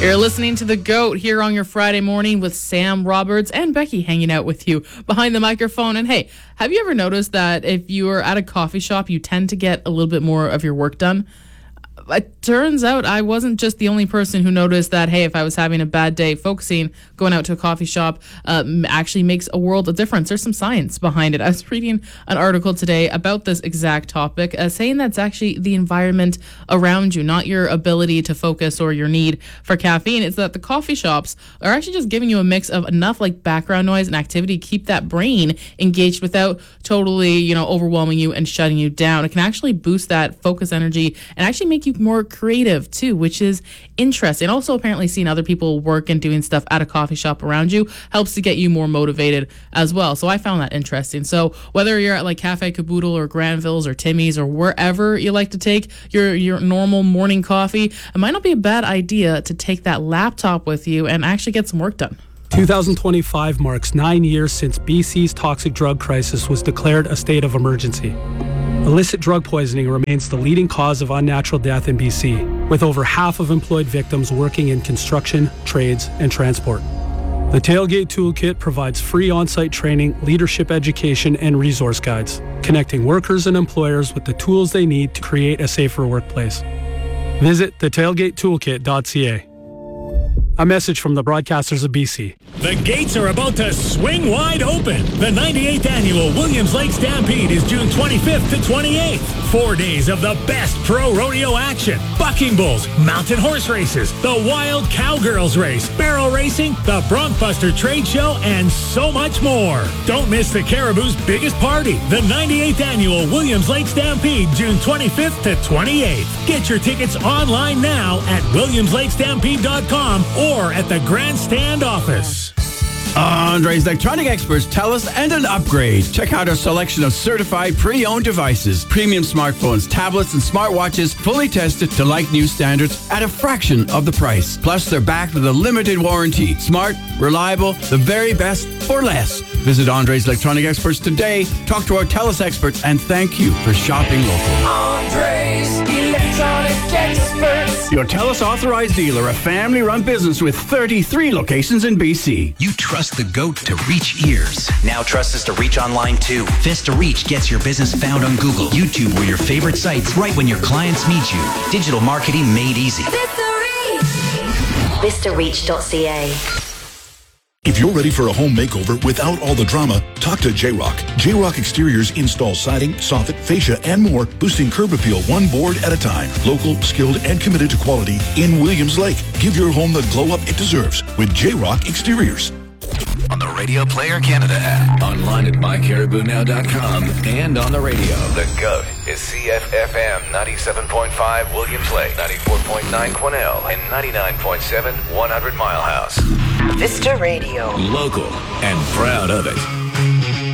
You're listening to The GOAT here on your Friday morning with Sam Roberts and Becky hanging out with you behind the microphone. And hey, have you ever noticed that if you are at a coffee shop, you tend to get a little bit more of your work done? It turns out I wasn't just the only person who noticed that, hey, if I was having a bad day focusing, going out to a coffee shop actually makes a world of difference. There's some science behind it. I was reading an article today about this exact topic, saying that's actually the environment around you, not your ability to focus or your need for caffeine. It's that the coffee shops are actually just giving you a mix of enough like background noise and activity to keep that brain engaged without totally, overwhelming you and shutting you down. It can actually boost that focus energy and actually make you more creative too, which is interesting. Also, apparently seeing other people work and doing stuff at a coffee shop around you helps to get you more motivated as well. So I found that interesting. So whether you're at like Cafe Caboodle or Granville's or Timmy's or wherever you like to take your normal morning coffee, it might not be a bad idea to take that laptop with you and actually get some work done. 2025 marks 9 years since BC's toxic drug crisis was declared a state of emergency. Illicit drug poisoning remains the leading cause of unnatural death in BC, with over half of employed victims working in construction, trades, and transport. The Tailgate Toolkit provides free on-site training, leadership education, and resource guides, connecting workers and employers with the tools they need to create a safer workplace. Visit thetailgatetoolkit.ca. A message from the broadcasters of BC. The gates are about to swing wide open. The 98th Annual Williams Lake Stampede is June 25th to 28th. 4 days of the best pro rodeo action. Bucking bulls, mountain horse races, the Wild Cowgirls race, barrel racing, the Bronkbuster trade show, and so much more. Don't miss the Caribou's biggest party, the 98th Annual Williams Lake Stampede, June 25th to 28th. Get your tickets online now at williamslakestampede.com or at the Grandstand office. Andre's Electronic Experts TELUS and an upgrade. Check out our selection of certified pre-owned devices, premium smartphones, tablets, and smartwatches fully tested to like new standards at a fraction of the price. Plus, they're backed with a limited warranty. Smart, reliable, the very best for less. Visit Andre's Electronic Experts today, talk to our TELUS experts, and thank you for shopping local. Andre's Electronic Experts. Your TELUS authorized dealer, a family-run business with 33 locations in BC. You trust the GOAT to reach ears. Now trust us to reach online too. Vista Reach gets your business found on Google, YouTube, or your favorite sites right when your clients meet you. Digital marketing made easy. VistaReach.ca. If you're ready for a home makeover without all the drama, talk to J-Rock. J-Rock Exteriors installs siding, soffit, fascia, and more, boosting curb appeal one board at a time. Local, skilled, and committed to quality in Williams Lake. Give your home the glow-up it deserves with J-Rock Exteriors. On the Radio Player Canada app, online at mycaribounow.com, and on the radio. The GOAT is CFFM 97.5 Williams Lake, 94.9 Quesnel, and 99.7 100 Mile House. Vista Radio. Local and proud of it.